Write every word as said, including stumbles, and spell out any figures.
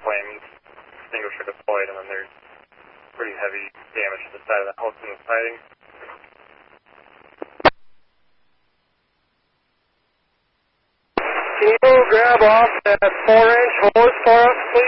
flames extinguisher deployed, and then there's pretty heavy damage to the side of the house and the siding. Can you grab off that four inch hose for us, please?